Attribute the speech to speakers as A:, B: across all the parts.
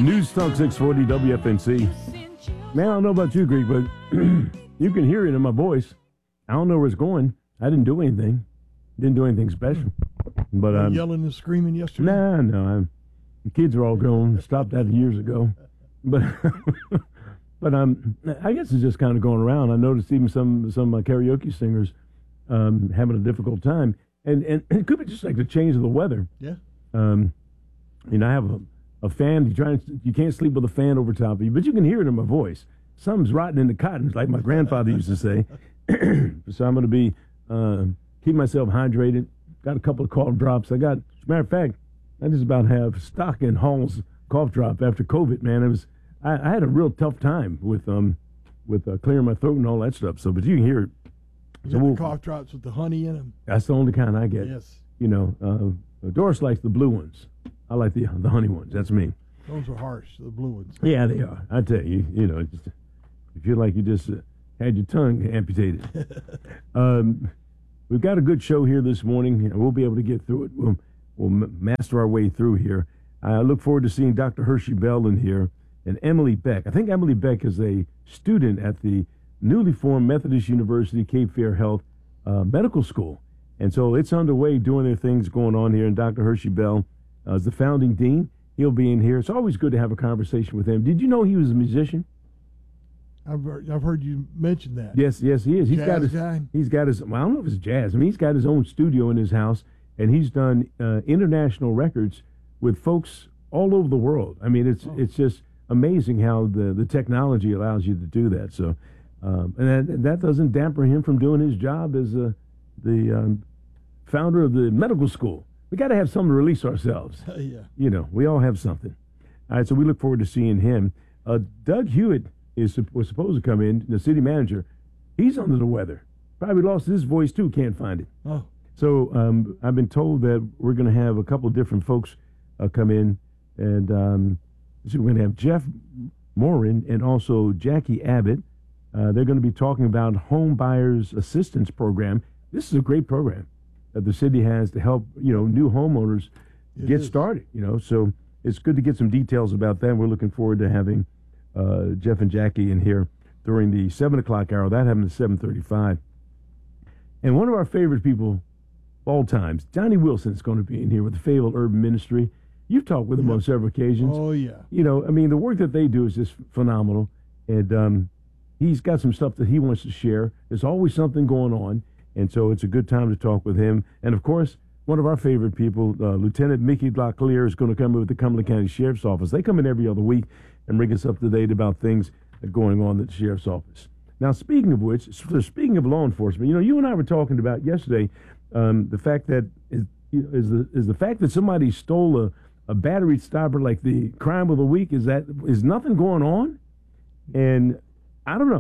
A: News Talk 640 WFNC. Man, I don't know about you, Greg, but you can hear it in my voice. I don't know where it's going. I didn't do anything. Didn't do anything special. But
B: I'm yelling and screaming yesterday.
A: No. The kids are all grown. Stopped that years ago. But I guess it's just kind of going around. I noticed even some karaoke singers having a difficult time, and it could be just like the change of the weather.
B: Yeah.
A: I have a fan. You can't sleep with a fan over top of you, but you can hear it in my voice. Something's rotting in the cotton, like my grandfather used to say. So I'm going to be keep myself hydrated. Got a couple of cough drops. As a matter of fact, I just about have stock in Hall's cough drop after COVID. Man, I had a real tough time with clearing my throat and all that stuff. So, but you can hear it.
B: You got the cough drops with the honey in them.
A: That's the only kind I get.
B: Yes.
A: Doris likes the blue ones. I like the honey ones. That's me.
B: Those are harsh, the blue ones.
A: Yeah, they are. I tell you, you feel like you just had your tongue amputated. We've got a good show here this morning. We'll be able to get through it. We'll master our way through here. I look forward to seeing Dr. Hershey Bell in here and Emily Beck. I think Emily Beck is a student at the newly formed Methodist University Cape Fear Health Medical School. And so it's underway, doing their things going on here. And Dr. Hershey Bell is the founding dean. He'll be in here. It's always good to have a conversation with him. Did you know he was a musician?
B: I've heard you mention that.
A: Yes, he is. He's
B: jazz
A: got his
B: guy?
A: He's got his. Well, I don't know if it's jazz. I mean, he's got his own studio in his house, and he's done international records with folks all over the world. I mean, it's just amazing how the technology allows you to do that. So, and that doesn't damper him from doing his job as the founder of the medical school. We got to have something to release ourselves.
B: Yeah.
A: We all have something. All right, so we look forward to seeing him. Doug Hewitt was supposed to come in, the city manager. He's under the weather. Probably lost his voice too, can't find it.
B: Oh.
A: So I've been told that we're going to have a couple of different folks come in, and so we're going to have Jeff Morin and also Jackie Abbott. They're going to be talking about Home Buyers Assistance Program. This is a great program that the city has to help, new homeowners get started, So it's good to get some details about that. We're looking forward to having Jeff and Jackie in here during the 7 o'clock hour. That happened at 7:35. And one of our favorite people all times, Johnny Wilson, is going to be in here with the Fayetteville Urban Ministry. You've talked with him on several occasions.
B: Oh, yeah.
A: The work that they do is just phenomenal. And he's got some stuff that he wants to share. There's always something going on. And so it's a good time to talk with him. And, of course, one of our favorite people, Lieutenant Mickey Locklear, is going to come in with the Cumberland County Sheriff's Office. They come in every other week and bring us up to date about things that are going on at the Sheriff's Office. Now, speaking of which, speaking of law enforcement, you and I were talking about yesterday the fact that is the fact that somebody stole a battery stopper like the crime of the week. Is nothing going on? And I don't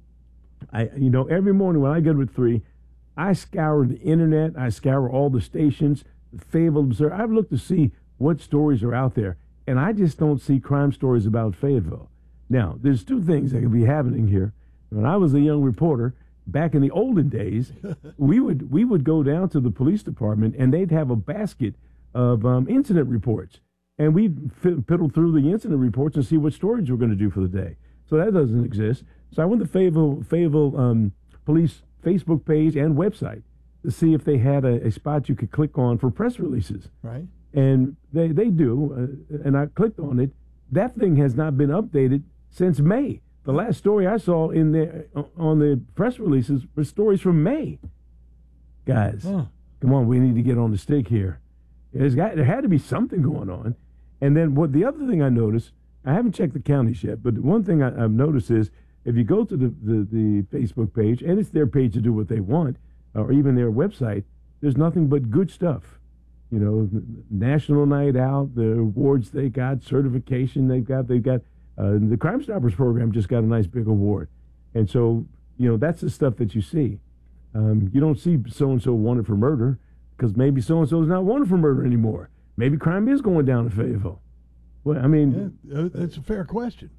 A: know. Every morning when I get up at 3, I scour the internet. I scour all the stations, the Fayetteville Observer. I've looked to see what stories are out there, and I just don't see crime stories about Fayetteville. Now, there's two things that could be happening here. When I was a young reporter, back in the olden days, we would go down to the police department, and they'd have a basket of incident reports, and we'd piddle through the incident reports and see what stories we're going to do for the day. So that doesn't exist. So I went to Fayetteville Police Facebook page and website to see if they had a spot you could click on for press releases.
B: Right.
A: And they do, and I clicked on it. That thing has not been updated since May. The last story I saw on the press releases were stories from May. Guys, come on, we need to get on the stick here. There had to be something going on. And then the other thing I noticed, I haven't checked the counties yet, but one thing I've noticed is if you go to the Facebook page, and it's their page to do what they want, or even their website, there's nothing but good stuff. National Night Out, the awards they got, certification they've got the Crime Stoppers program just got a nice big award. And so, that's the stuff that you see. You don't see so-and-so wanted for murder because maybe so-and-so is not wanted for murder anymore. Maybe crime is going down in Fayetteville. Well, I mean...
B: Yeah, that's a fair question.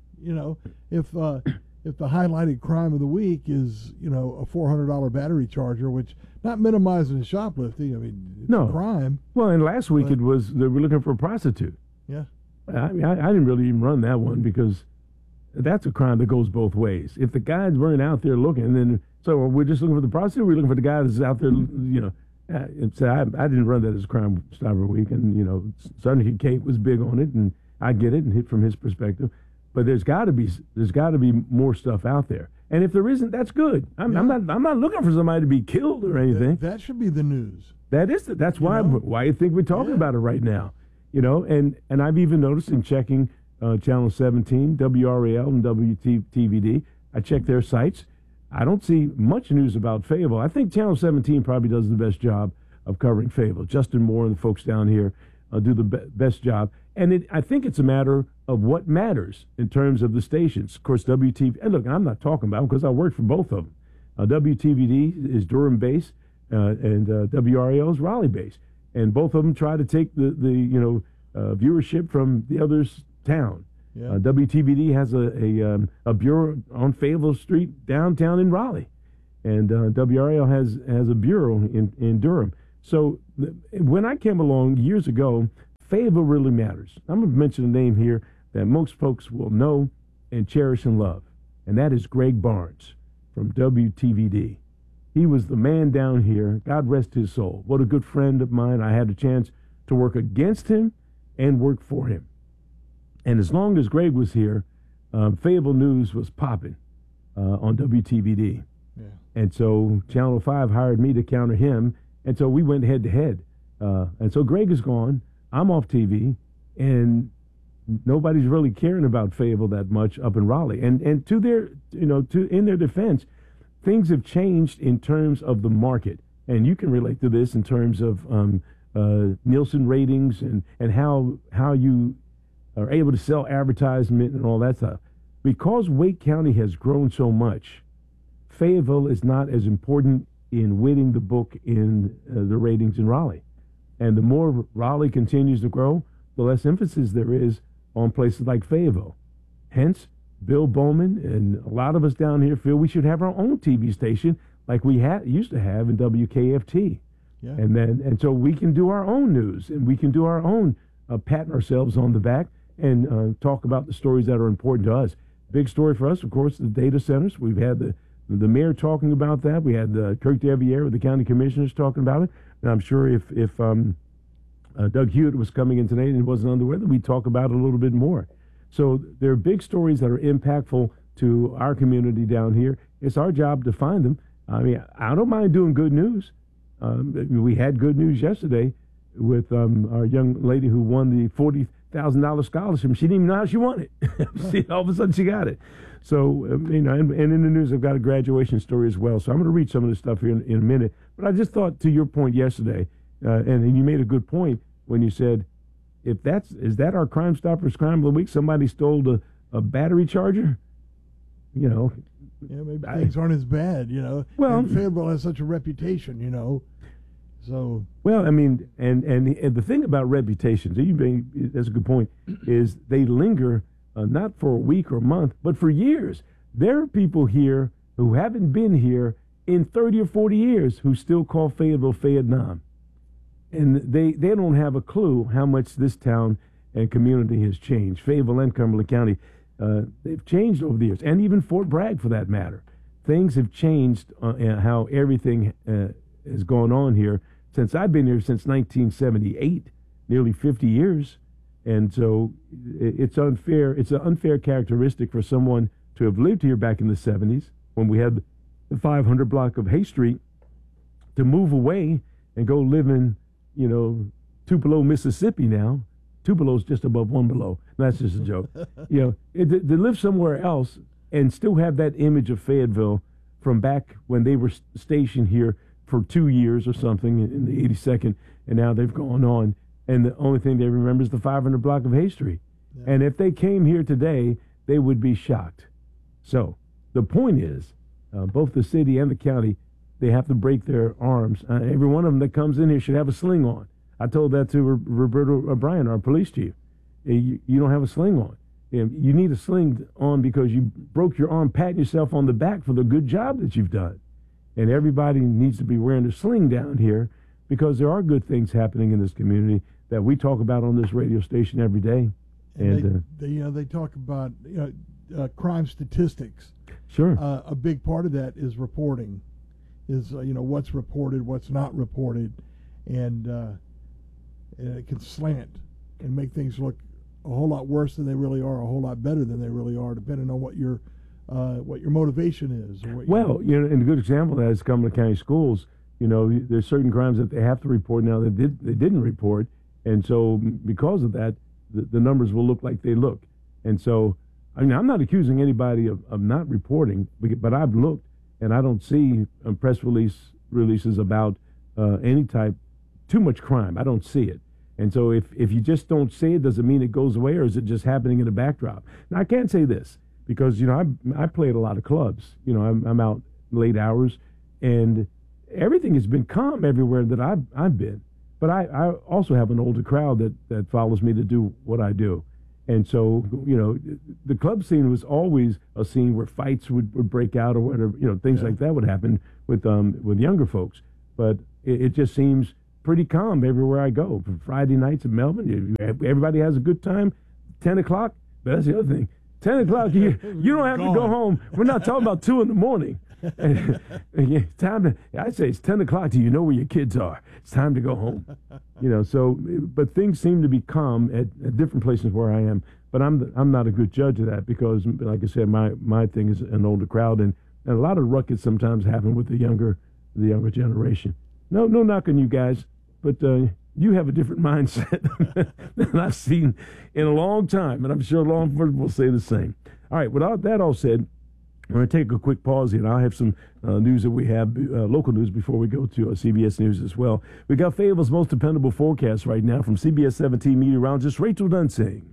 B: If the highlighted crime of the week is, a $400 battery charger, which not minimizing shoplifting, it's a crime.
A: Well, and last week it was they were looking for a prostitute.
B: Yeah.
A: I mean, I didn't really even run that one because that's a crime that goes both ways. If the guys weren't out there looking, then so we're just looking for the prostitute. We're looking for the guy that's out there, you know. So I didn't run that as Crime Stopper Week, and you know, Sergeant Kate was big on it, and I get it and hit from his perspective. But there's got to be more stuff out there, and if there isn't, that's good. I'm not looking for somebody to be killed or anything.
B: That should be the news.
A: That's why you think we're talking about it right now, you know. And I've even noticed in checking Channel 17, WRAL, and WTVD, I check their sites. I don't see much news about Fayetteville. I think Channel 17 probably does the best job of covering Fayetteville. Justin Moore and the folks down here do the best job. And I think it's a matter of what matters in terms of the stations. Of course, WTV, and look, I'm not talking about them because I work for both of them. WTVD is Durham based, and WRAL is Raleigh based. And both of them try to take the viewership from the other's town. Yeah. WTVD has a bureau on Fayetteville Street downtown in Raleigh, and WRAL has a bureau in Durham. So when I came along years ago, Fayetteville really matters. I'm going to mention a name here that most folks will know and cherish and love, and that is Greg Barnes from WTVD. He was the man down here. God rest his soul. What a good friend of mine. I had a chance to work against him and work for him. And as long as Greg was here, Fayetteville News was popping on WTVD. Yeah. And so Channel 5 hired me to counter him, and so we went head-to-head. And so Greg is gone. I'm off TV, and nobody's really caring about Fayetteville that much up in Raleigh. And in their defense, things have changed in terms of the market. And you can relate to this in terms of Nielsen ratings and how you are able to sell advertisement and all that stuff. Because Wake County has grown so much, Fayetteville is not as important in winning the book in the ratings in Raleigh. And the more Raleigh continues to grow, the less emphasis there is on places like Fayetteville. Hence, Bill Bowman and a lot of us down here feel we should have our own TV station like we used to have in WKFT. Yeah. And so we can do our own news, and we can do our own patting ourselves on the back and talk about the stories that are important to us. Big story for us, of course, the data centers. We've had the mayor talking about that. We had Kirk Deviere with the county commissioners talking about it. And I'm sure if Doug Hewitt was coming in today and he wasn't on the weather, we'd talk about it a little bit more. So there are big stories that are impactful to our community down here. It's our job to find them. I mean, I don't mind doing good news. We had good news yesterday with our young lady who won the $40,000 scholarship. She didn't even know how she won it. All of a sudden she got it. So, and in the news, I've got a graduation story as well. So I'm going to read some of this stuff here in a minute. But I just thought, to your point yesterday, and you made a good point when you said, is that our Crime Stoppers crime of the week? Somebody stole a battery charger? You know.
B: Yeah, maybe things aren't as bad, you know. Well, and Fayetteville has such a reputation, you know. So. Well,
A: I mean, and the thing about reputations, that's a good point, is they linger not for a week or a month, but for years. There are people here who haven't been here in 30 or 40 years who still call Fayetteville Fayetteville. And they don't have a clue how much this town and community has changed. Fayetteville and Cumberland County, they've changed over the years, and even Fort Bragg for that matter. Things have changed how everything has gone on here since I've been here since 1978, nearly 50 years. And so it's unfair. It's an unfair characteristic for someone to have lived here back in the 70s when we had the 500 block of Hay Street to move away and go live in, Tupelo, Mississippi now. Tupelo's just above One Below. That's just a joke. To live somewhere else and still have that image of Fayetteville from back when they were stationed here for 2 years or something in the 82nd, and now they've gone on. And the only thing they remember is the 500 block of Hay Street. Yeah. And if they came here today, they would be shocked. So the point is, both the city and the county, they have to break their arms. Every one of them that comes in here should have a sling on. I told that to Roberto O'Brien, our police chief. You don't have a sling on. You need a sling on because you broke your arm patting yourself on the back for the good job that you've done. And everybody needs to be wearing a sling down here because there are good things happening in this community that we talk about on this radio station every day.
B: And they talk about crime statistics.
A: Sure.
B: A big part of that is reporting, is what's reported, what's not reported, and it can slant and make things look a whole lot worse than they really are, a whole lot better than they really are, depending on what your motivation is. Or
A: and a good example of that is Cumberland County Schools. There's certain crimes that they have to report now that they didn't report, and so because of that, the numbers will look like they look. And so, I'm not accusing anybody of not reporting, but I've looked and I don't see press releases about any type, too much crime. I don't see it. And so if you just don't see it, does it mean it goes away, or is it just happening in the backdrop? Now, I can't say this because, I play at a lot of clubs. I'm out late hours, and everything has been calm everywhere that I've been. But I also have an older crowd that follows me to do what I do. And so, the club scene was always a scene where fights would break out or whatever, things like that would happen with younger folks. But it just seems pretty calm everywhere I go. For Friday nights in Melbourne, everybody has a good time. 10 o'clock, but that's the other thing. 10 o'clock, you don't have to go home. We're not talking about 2 in the morning. It's time I'd say it's 10 o'clock. Do you know where your kids are? It's time to go home. But things seem to be calm at different places where I am. But I'm not a good judge of that because, like I said, my thing is an older crowd, and a lot of ruckus sometimes happen with the younger generation. No knock on you guys, but you have a different mindset than I've seen in a long time, and I'm sure law enforcement will say the same. All right, with that all said, I'm going to take a quick pause here, and I'll have some news that we have, local news, before we go to CBS News as well. We got Fayetteville's most dependable forecast right now from CBS 17 meteorologist Rachel Dunsing.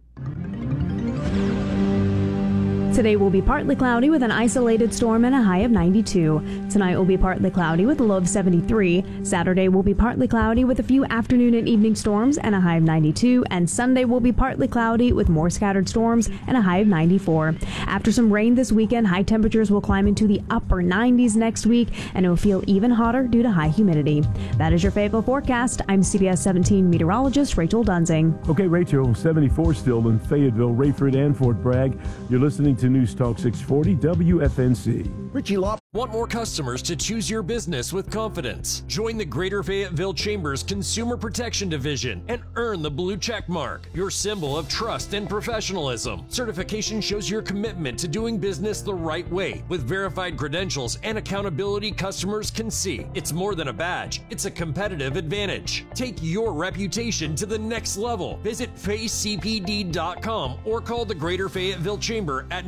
C: Today will be partly cloudy with an isolated storm and a high of 92. Tonight will be partly cloudy with a low of 73. Saturday will be partly cloudy with a few afternoon and evening storms and a high of 92. And Sunday will be partly cloudy with more scattered storms and a high of 94. After some rain this weekend, high temperatures will climb into the upper 90s next week, and it will feel even hotter due to high humidity. That is your Fayetteville forecast. I'm CBS 17 meteorologist Rachel Dunsing.
A: Okay, Rachel, 74 still in Fayetteville, Rayford, and Fort Bragg. You're listening to News Talk 640 WFNC.
D: Richie Law.
E: Want more customers to choose your business with confidence? Join the Greater Fayetteville Chamber's Consumer Protection Division and earn the blue check mark, your symbol of trust and professionalism. Certification shows your commitment to doing business the right way with verified credentials and accountability customers can see. It's more than a badge, it's a competitive advantage. Take your reputation to the next level. Visit facecpd.com or call the Greater Fayetteville Chamber at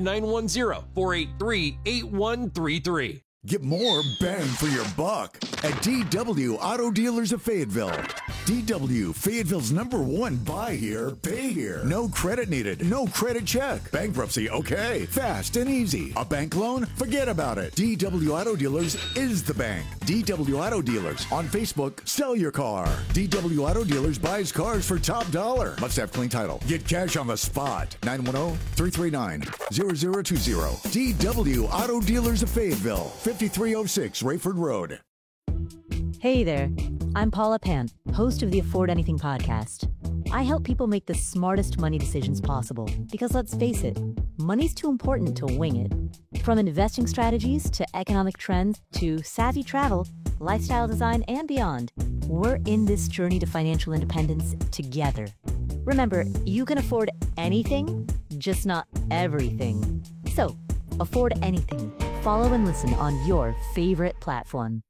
E: 910-483-8133.
D: Get more bang for your buck at DW Auto Dealers of Fayetteville. DW, Fayetteville's #1 buy here, pay here. No credit needed, no credit check. Bankruptcy, okay. Fast and easy. A bank loan? Forget about it. DW Auto Dealers is the bank. DW Auto Dealers. On Facebook, sell your car. DW Auto Dealers buys cars for top dollar. Must have clean title. Get cash on the spot. 910-339-0020. DW Auto Dealers of Fayetteville. 5306 Rayford Road.
F: Hey there, I'm Paula Pan, host of the Afford Anything podcast. I help people make the smartest money decisions possible because let's face it, money's too important to wing it. From investing strategies to economic trends to savvy travel, lifestyle design, and beyond, we're in this journey to financial independence together. Remember, you can afford anything, just not everything. So, afford anything. Follow and listen on your favorite platform.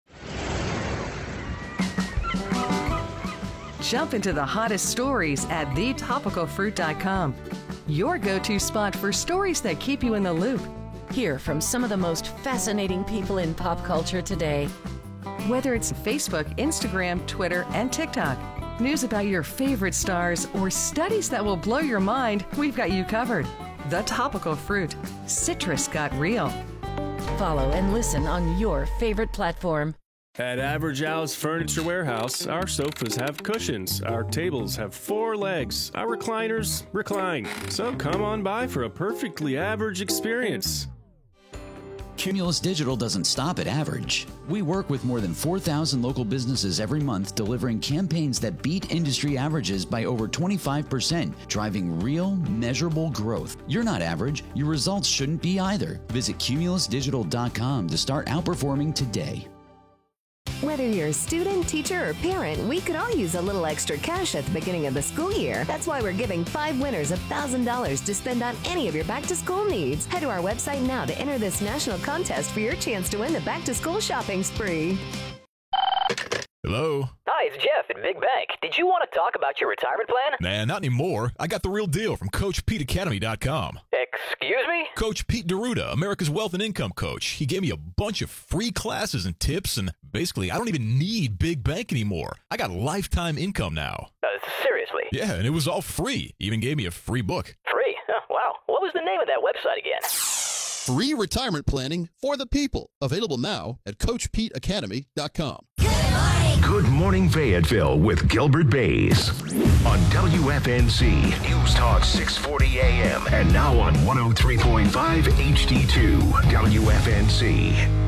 G: Jump into the hottest stories at thetopicalfruit.com. Your go-to spot for stories that keep you in the loop.
H: Hear from some of the most fascinating people in pop culture today.
G: Whether it's Facebook, Instagram, Twitter, and TikTok, news about your favorite stars, or studies that will blow your mind, we've got you covered. The Topical Fruit. Citrus got real.
H: Follow and listen on your favorite platform.
I: At Average Al's Furniture Warehouse, our sofas have cushions, our tables have 4 legs, our recliners recline. So come on by for a perfectly average experience.
J: Cumulus Digital doesn't stop at average. We work with more than 4,000 local businesses every month, delivering campaigns that beat industry averages by over 25%, driving real, measurable growth. You're not average. Your results shouldn't be either. Visit cumulusdigital.com to start outperforming today.
K: Whether you're a student, teacher, or parent, we could all use a little extra cash at the beginning of the school year. That's why we're giving 5 winners $1,000 to spend on any of your back-to-school needs. Head to our website now to enter this national contest for your chance to win the back-to-school shopping spree.
L: Hello?
M: Hi, it's Jeff at Big Bank. Did you want to talk about your retirement plan?
L: Nah, not anymore. I got the real deal from CoachPeteAcademy.com.
M: Excuse me?
L: Coach Pete D'Arruda, America's Wealth and Income Coach. He gave me a bunch of free classes and tips, and basically, I don't even need Big Bank anymore. I got lifetime income now.
M: Seriously?
L: Yeah, and it was all free. He even gave me a free book.
M: Free? Oh, wow. What was the name of that website again?
N: Free retirement planning for the people. Available now at CoachPeteAcademy.com.
O: Good Morning Fayetteville with Gilbert Bays on WFNZ News Talk 640 AM and now on 103.5 HD2 WFNZ.